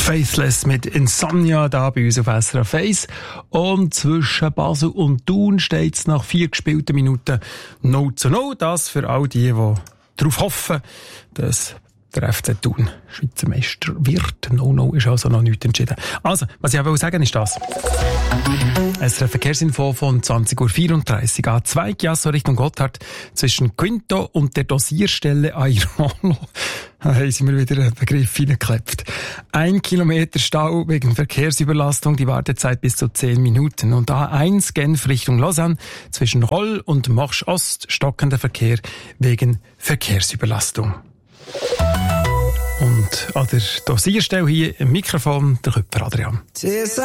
Faithless mit Insomnia da bei uns auf SRF 1. Und zwischen Basel und Thun steht es nach 4 gespielten Minuten 0:0. Das für all die darauf hoffen, dass der FC Thun Schweizer Meister wird. 0:0 ist also noch nichts entschieden. Also, was ich auch sagen will, ist das. SRF Verkehrsinfo von 20.34 Uhr. A2 Chiasso Richtung Gotthard zwischen Quinto und der Dosierstelle Airolo. Da haben sie mir wieder einen Begriff hineingeklebt. 1 Kilometer Stau wegen Verkehrsüberlastung, die Wartezeit bis zu 10 Minuten. Und A1 Genf Richtung Lausanne zwischen Roll und Marche Ost stockender Verkehr wegen Verkehrsüberlastung. Und an der Dosierstelle hier im Mikrofon der Köpfer Adrian.